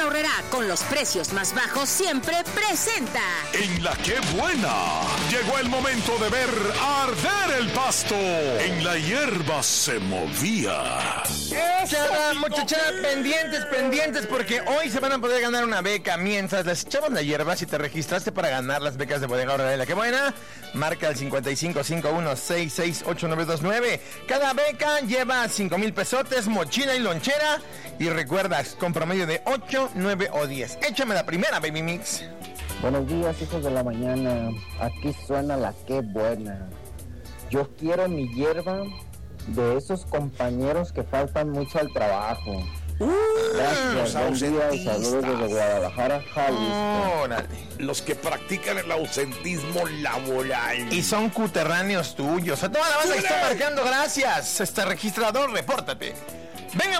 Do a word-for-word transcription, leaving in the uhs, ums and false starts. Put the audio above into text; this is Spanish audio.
Bodega Aurrerá, con los precios más bajos siempre, presenta. En la que buena, llegó el momento de ver arder el pasto. En la hierba se movía. Muchachada, muchachada, pendientes, pendientes, porque hoy se van a poder ganar una beca. Mientras les echamos la hierba, si te registraste para ganar las becas de Bodega Aurrerá, la que buena, marca el cincuenta y cinco cincuenta y uno sesenta y seis ochenta y nueve veintinueve. Cada beca lleva cinco mil pesotes, mochila y lonchera. Y recuerdas, con promedio de ocho, nueve o diez. Échame la primera, Baby Mix. Buenos días, hijos de la mañana. Aquí suena la que buena. Yo quiero mi hierba de esos compañeros que faltan mucho al trabajo. Uh, Gracias, buen día y saludos desde Guadalajara, Jalisco. Órale. Los que practican el ausentismo laboral. Y son coterráneos tuyos. A toda la banda que está marcando, gracias. Este registrador, repórtate.